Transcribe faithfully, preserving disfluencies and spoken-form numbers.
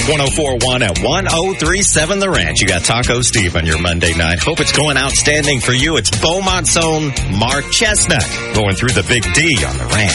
one oh four one and one oh three seven The Ranch. You got Taco Steve on your Monday night. Hope it's going outstanding for you. It's Beaumont's own Mark Chestnut going through the Big D on The Ranch.